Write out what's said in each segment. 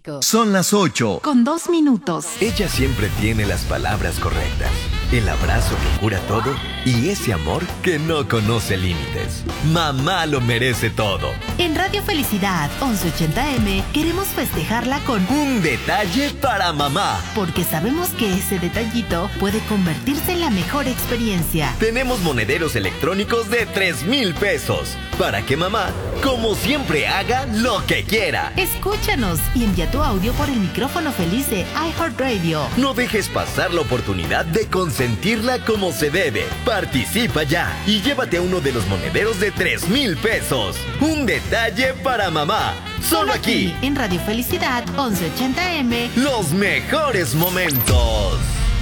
Son las 8:02. Ella siempre tiene las palabras correctas, el abrazo que cura todo y ese amor que no conoce límites. Mamá lo merece todo. En Radio Felicidad 1180M queremos festejarla con un detalle para mamá. Porque sabemos que ese detallito puede convertirse en la mejor experiencia. Tenemos monederos electrónicos de 3,000 pesos para que mamá, como siempre, haga lo que quiera. Escúchanos y envía tu audio por el micrófono feliz de iHeartRadio. No dejes pasar la oportunidad de consentirla como se debe. Participa ya y llévate a uno de los monederos de 3,000 pesos. Un detalle para mamá. Solo aquí, en Radio Felicidad 1180M. Los mejores momentos.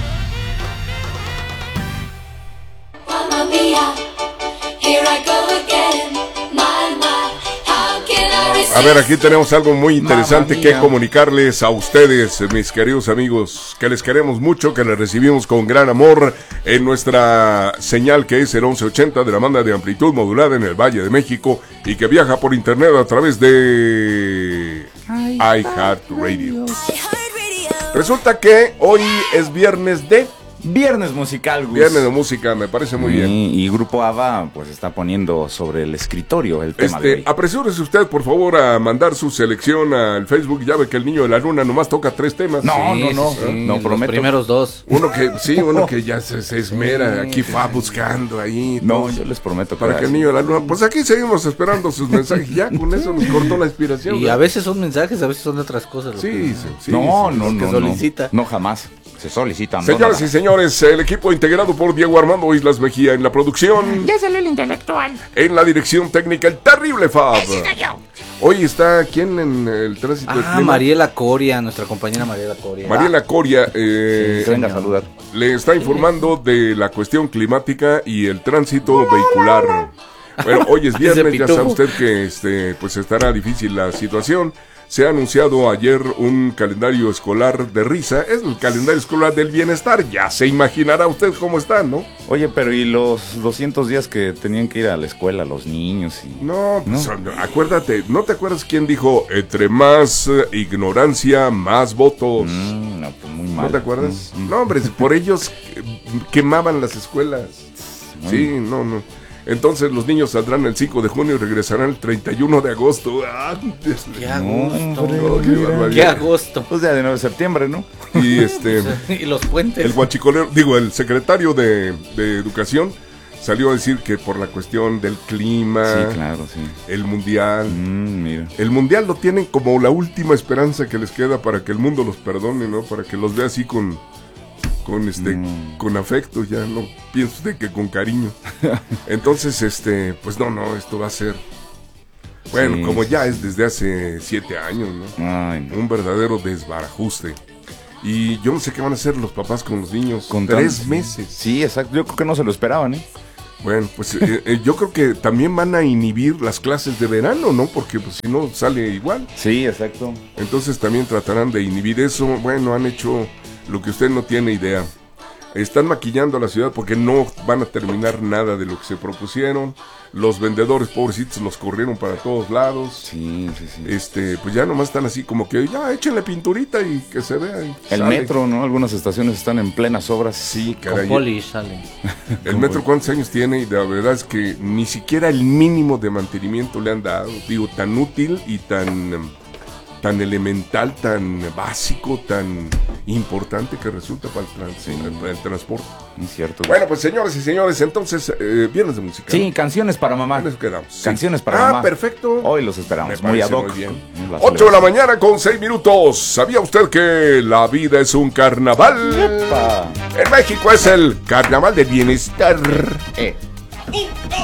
Mamma mía, here I go again. A ver, aquí tenemos algo muy interesante que comunicarles a ustedes, mis queridos amigos, que les queremos mucho, que les recibimos con gran amor en nuestra señal que es el 1180 de la banda de amplitud modulada en el Valle de México y que viaja por internet a través de iHeartRadio. Resulta que hoy es viernes musical, Gus. Viernes de música, me parece muy bien. Y Grupo ABBA pues está poniendo sobre el escritorio el tema de hoy. Apresúrese usted, por favor, a mandar su selección al Facebook. Ya ve que el Niño de la Luna nomás toca 3 temas. No prometo. Los primeros 2. Uno que ya se esmera, aquí va buscando ahí. No, yo les prometo que para que el Niño de la Luna, pues aquí seguimos esperando sus mensajes. Ya con eso nos cortó la inspiración. Y a veces son mensajes, a veces son otras cosas. Sí. No, solicita. No, jamás. Se solicitan. Señoras y señores, el equipo integrado por Diego Armando Islas Mejía en la producción. Ya salió el intelectual. En la dirección técnica, el terrible Fab. Hoy está, ¿quién en el tránsito? Mariela Coria, nuestra compañera Mariela Coria. Mariela Coria, venga a saludar. Le está informando de la cuestión climática y el tránsito vehicular. Bueno, hoy es viernes, ya sabe usted que pues estará difícil la situación. Se ha anunciado ayer un calendario escolar de risa. Es el calendario escolar del bienestar. Ya se imaginará usted cómo está, ¿no? Oye, pero ¿y los 200 días que tenían que ir a la escuela los niños? No, pues, acuérdate, ¿no te acuerdas quién dijo entre más ignorancia, más votos? No, pues muy mal. ¿No te acuerdas? No, hombre, por ellos quemaban las escuelas. Sí, no. Entonces los niños saldrán el 5 de junio y regresarán el 31 de agosto. ¡Qué agosto! ¡Qué agosto! Pues ya de 9 de septiembre, ¿no? Y y los puentes. El guachicolero, el secretario de Educación salió a decir que por la cuestión del clima, sí, claro, sí, el mundial, mira. El mundial lo tienen como la última esperanza que les queda para que el mundo los perdone, ¿no? Para que los vea así con afecto, ya no pienso usted que con cariño. Entonces, pues no, esto va a ser, bueno, sí, como ya es desde hace 7 años, ¿no? Ay, no. Un verdadero desbarajuste. Y yo no sé qué van a hacer los papás con los niños. Con 3 meses. Sí, exacto. Yo creo que no se lo esperaban, ¿eh? Bueno, pues yo creo que también van a inhibir las clases de verano, ¿no? Porque pues, si no sale igual. Sí, exacto. Entonces también tratarán de inhibir eso. Bueno, han hecho lo que usted no tiene idea. Están maquillando a la ciudad porque no van a terminar nada de lo que se propusieron. Los vendedores, pobrecitos, los corrieron para todos lados. Sí. Pues ya nomás están así como que, ya, échenle pinturita y que se vea. El metro, ¿no? Algunas estaciones están en plenas obras. Sí, caray. Con poli salen. El metro, ¿cuántos años tiene? Y la verdad es que ni siquiera el mínimo de mantenimiento le han dado. Digo, tan útil y tan elemental, tan básico, tan importante que resulta para el transporte. Es cierto. Bueno, pues señores y señores, entonces, viernes de música. Sí, canciones para mamá. Nos quedamos. Sí. Canciones para mamá. Perfecto. Hoy los esperamos. Muy ad hoc. Muy bien. 8 de la mañana con 6 minutos. ¿Sabía usted que la vida es un carnaval? ¡Epa! En México es el carnaval del bienestar.